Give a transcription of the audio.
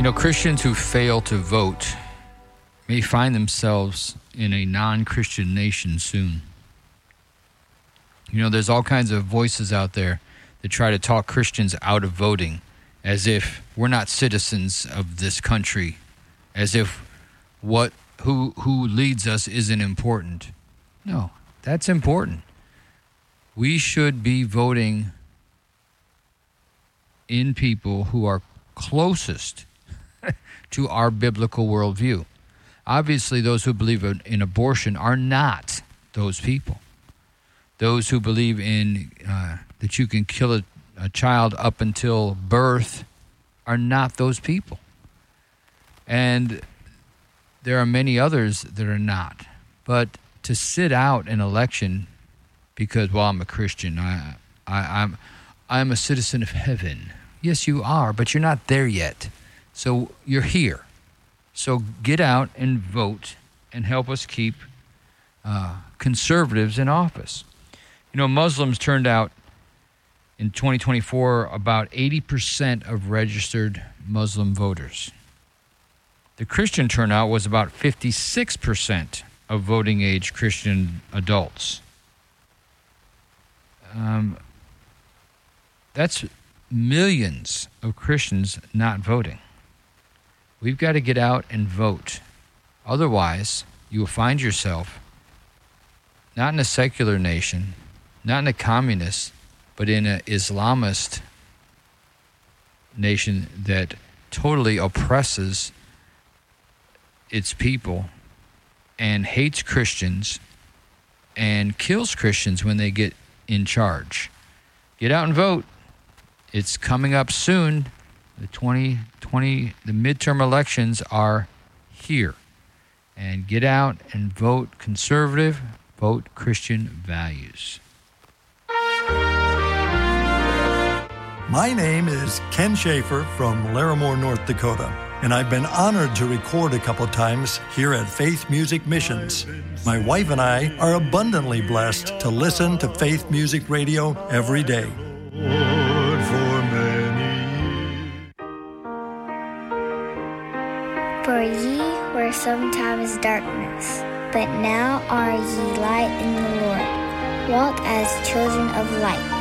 Christians who fail to vote may find themselves in a non-Christian nation soon. There's all kinds of voices out there that try to talk Christians out of voting, as if we're not citizens of this country, as if who leads us isn't important. No, that's important. We should be voting in people who are closest to our biblical worldview. Obviously, those who believe in abortion are not those people. Those who believe in that you can kill a child up until birth are not those people. And there are many others that are not. But to sit out an election because, I'm a Christian, I'm a citizen of heaven. Yes, you are, but you're not there yet. So you're here. So get out and vote and help us keep conservatives in office. Muslims turned out in 2024 about 80% of registered Muslim voters. The Christian turnout was about 56% of voting age Christian adults. That's millions of Christians not voting. We've got to get out and vote. Otherwise, you will find yourself not in a secular nation, not in a communist, but in an Islamist nation that totally oppresses its people and hates Christians and kills Christians when they get in charge. Get out and vote. It's coming up soon. The midterm elections are here. And get out and vote conservative, vote Christian values. My name is Ken Schaefer from Larimore, North Dakota, and I've been honored to record a couple times here at Faith Music Missions. My wife and I are abundantly blessed to listen to Faith Music Radio every day. For ye were sometimes darkness, but now are ye light in the Lord. Walk as children of light.